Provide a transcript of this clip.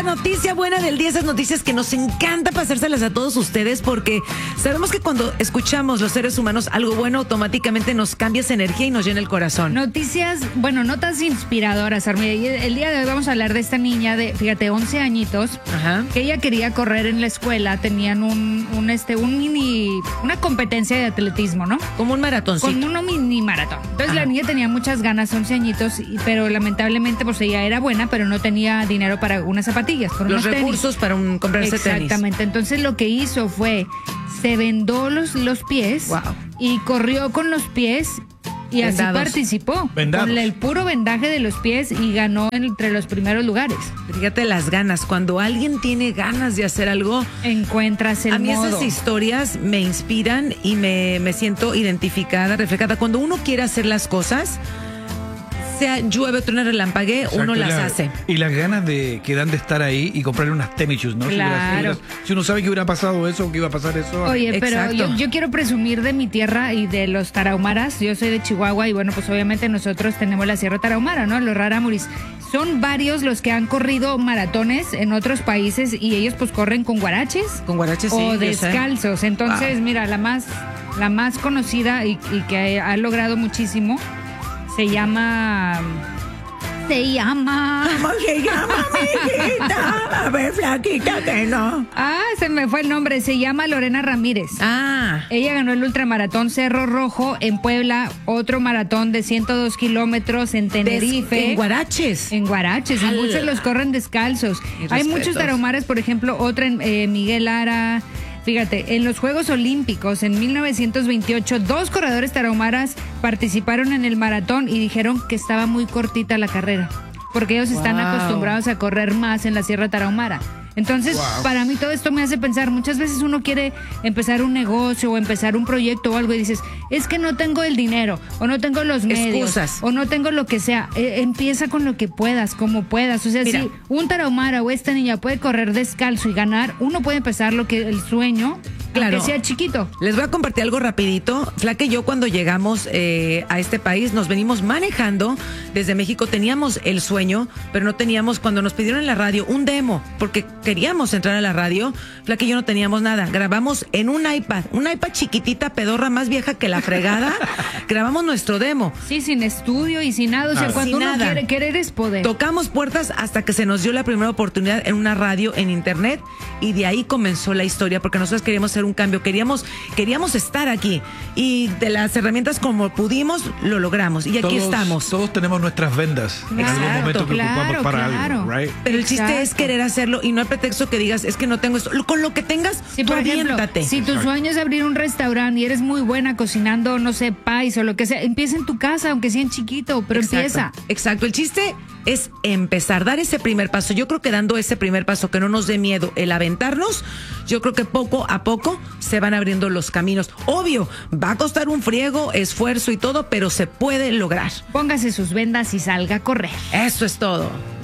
noticia buena del día, esas noticias que nos encanta pasárselas a todos ustedes porque sabemos que cuando escuchamos los seres humanos algo bueno, automáticamente nos cambia esa energía y nos llena el corazón. Noticias, bueno, notas inspiradoras, Armida. El día de hoy vamos a hablar de esta niña de, fíjate, 11 añitos, Ajá. que ella quería correr en la escuela, tenían una competencia de atletismo, ¿no? Como un maratoncito. Con un mini maratón. Entonces la niña tenía muchas ganas, 11 añitos, pero lamentablemente pues ella era buena, pero no tenía dinero para unas zapatillas, por los unos recursos tenis. para comprarse tenis. Exactamente. Entonces lo que hizo fue, se vendó los pies. Wow. Y corrió con los pies y vendados. así participó. Vendados. Con el puro vendaje de los pies y ganó entre los primeros lugares. Fíjate las ganas. Cuando alguien tiene ganas de hacer algo, Encuentras el a mí modo. esas historias me inspiran y me siento identificada, reflejada. Cuando uno quiere hacer las cosas, sea llueve, truena, relampaguee, uno las hace. Y las ganas que dan de estar ahí y comprarle unas tennis shoes, ¿no? Claro. Si uno sabe que hubiera pasado eso o que iba a pasar eso. Oye, pero Exacto. yo quiero presumir de mi tierra y de los tarahumaras. Yo soy de Chihuahua y bueno, pues obviamente nosotros tenemos la Sierra Tarahumara, ¿no? Los Raramuris. Son varios los que han corrido maratones en otros países y ellos pues corren con guaraches. Con guaraches, sí, O yo sé. descalzos. Entonces, mira, la más conocida y que ha logrado muchísimo se llama... ¿Cómo se llama, mijita? A ver, flaquita, que no. se me fue el nombre. Se llama Lorena Ramírez. Ah, Ella ganó el ultramaratón Cerro Rojo en Puebla, otro maratón de 102 kilómetros en Tenerife. en guaraches. En guaraches, y ¡Hala! muchos los corren descalzos. Mis Hay respetos. muchos tarahumaras, por ejemplo, otra en Miguel Lara. Fíjate, en los Juegos Olímpicos en 1928, 2 corredores tarahumaras participaron en el maratón y dijeron que estaba muy cortita la carrera, porque ellos están Wow. acostumbrados a correr más en la Sierra Tarahumara. Entonces, para mí todo esto me hace pensar, muchas veces uno quiere empezar un negocio o empezar un proyecto o algo y dices, es que no tengo el dinero, o no tengo los medios, Excusas. o no tengo lo que sea. Empieza con lo que puedas, como puedas. O sea, Mira. si un tarahumara o esta niña puede correr descalzo y ganar, uno puede empezar el sueño, Claro. aunque sea chiquito. Les voy a compartir algo rapidito. Flaca y yo cuando llegamos a este país nos venimos manejando desde México. Teníamos el sueño, pero no teníamos, cuando nos pidieron en la radio un demo, porque queríamos entrar a la radio, Flaca y yo no teníamos nada. Grabamos en un iPad chiquitita, pedorra, más vieja que la fregada. Grabamos nuestro demo. Sí, sin estudio y sin nada. O sea, Nada. cuando Sin uno nada. quiere, querer es poder. Tocamos puertas hasta que se nos dio la primera oportunidad en una radio en internet y de ahí comenzó la historia porque nosotros queríamos hacer un cambio, queríamos estar aquí y de las herramientas como pudimos lo logramos y aquí estamos. Todos tenemos nuestras vendas en algún Exacto, momento que ocupamos claro, para claro. algo, right? Pero el chiste es Exacto. querer hacerlo y no hay pretexto que digas, es que no tengo esto. Con lo que tengas, Sí, tú por ejemplo, aviéntate. si tu sueño es abrir un restaurante y eres muy buena cocinando, no sé, pais o lo que sea, empieza en tu casa, aunque sea en chiquito, pero empieza. Exacto. El chiste es empezar, dar ese primer paso. Yo creo que dando ese primer paso, que no nos dé miedo el aventarnos, yo creo que poco a poco se van abriendo los caminos. Obvio, va a costar un friego, esfuerzo y todo, pero se puede lograr. Póngase sus vendas y salga a correr. Eso es todo.